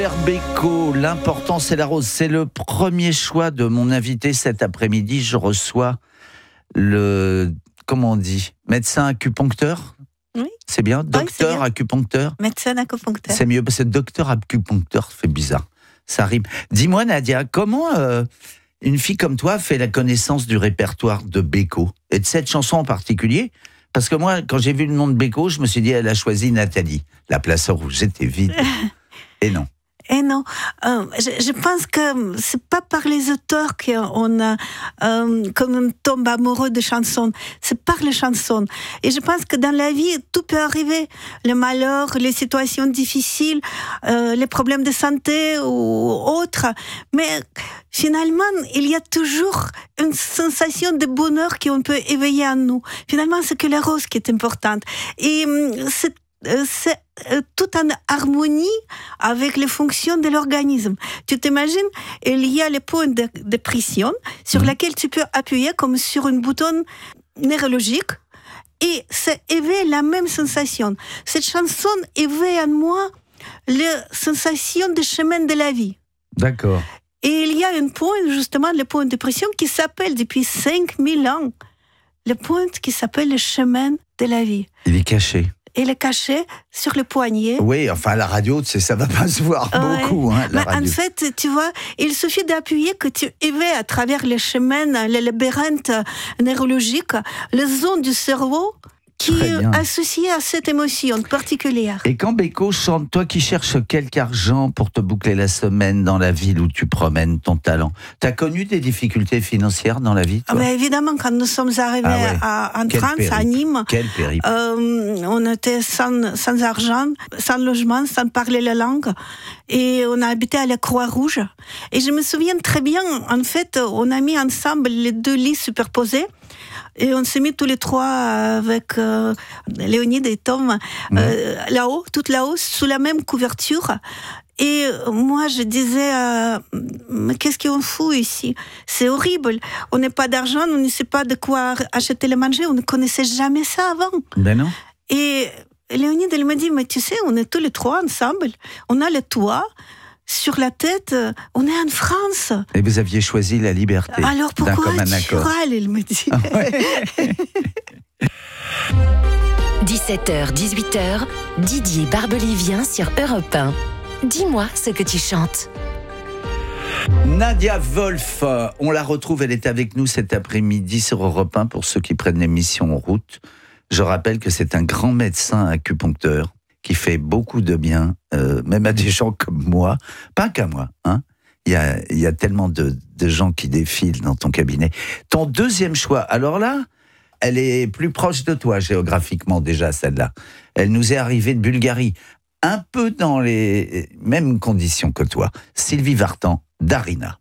Béco, l'important c'est la rose. C'est le premier choix de mon invité cet après-midi. Je reçois comment on dit, médecin acupuncteur. Oui. C'est bien, docteur bien. Acupuncteur. Médecin acupuncteur. C'est mieux parce que docteur acupuncteur, ça fait bizarre. Ça rime. Dis-moi Nadia, comment une fille comme toi fait la connaissance du répertoire de Béco et de cette chanson en particulier? Parce que moi, quand j'ai vu le nom de Béco, je me suis dit, elle a choisi Nathalie. La place rouge était vide. Et non. Et non, je pense que c'est pas par les auteurs qu'on comme on tombe amoureux de chansons, c'est par les chansons. Et je pense que dans la vie, tout peut arriver. Le malheur, les situations difficiles, les problèmes de santé ou autres. Mais finalement, il y a toujours une sensation de bonheur qu'on peut éveiller en nous. Finalement, c'est que la rose qui est importante. Et c'est tout en harmonie avec les fonctions de l'organisme. Tu t'imagines, il y a les points de pression sur lesquels tu peux appuyer comme sur un bouton neurologique et ça éveille la même sensation. Cette chanson éveille en moi la sensation du chemin de la vie. D'accord. Et il y a un point, justement, le point de pression qui s'appelle depuis 5000 ans, le point qui s'appelle le chemin de la vie. Il est caché. Il est caché sur le poignet. Oui, enfin, la radio, ça va pas se voir beaucoup, hein, la radio. En fait, tu vois, il suffit d'appuyer que tu éveilles à travers les chemins, les labyrinthes neurologiques, les zones du cerveau qui est associée à cette émotion particulière. Et quand Béco chante, toi qui cherches quelque argent pour te boucler la semaine dans la ville où tu promènes ton talent, t'as connu des difficultés financières dans la vie, toi? Mais évidemment, quand nous sommes arrivés en France, à Nîmes, on était sans argent, sans logement, sans parler la langue, et on a habité à la Croix-Rouge. Et je me souviens très bien, en fait, on a mis ensemble les deux lits superposés, et on s'est mis tous les trois avec Léonide et Tom là-haut, tout là-haut, sous la même couverture. Et moi, je disais, mais qu'est-ce qu'on fout ici? C'est horrible. On n'a pas d'argent, on ne sait pas de quoi acheter le manger, on ne connaissait jamais ça avant. Ben non. Et Léonide, elle me dit, mais tu sais, on est tous les trois ensemble, on a le toit. Sur la tête, on est en France. Et vous aviez choisi la liberté. Alors pourquoi tu râles, il me dit. 17h, 18h, Didier Barbelivien sur Europe 1. Dis-moi ce que tu chantes. Nadia Wolf, on la retrouve, elle est avec nous cet après-midi sur Europe 1 pour ceux qui prennent l'émission en route. Je rappelle que c'est un grand médecin acupuncteur qui fait beaucoup de bien, même à des gens comme moi, pas qu'à moi, hein. Il y a tellement de gens qui défilent dans ton cabinet. Ton deuxième choix, alors là, elle est plus proche de toi géographiquement déjà, celle-là. Elle nous est arrivée de Bulgarie, un peu dans les mêmes conditions que toi. Sylvie Vartan, Darina.